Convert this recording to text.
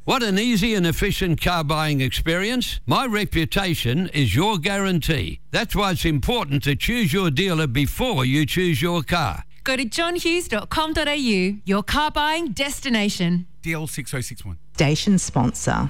Want an easy and efficient car buying experience? My reputation is your guarantee. That's why it's important to choose your dealer before you choose your car. Go to johnhughes.com.au, your car buying destination. DL 6061. Station sponsor.